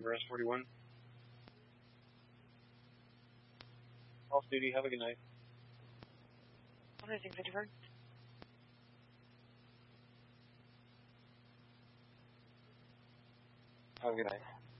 Rest 41. Off duty, have a good night. Okay, thanks, 54. Have a good night.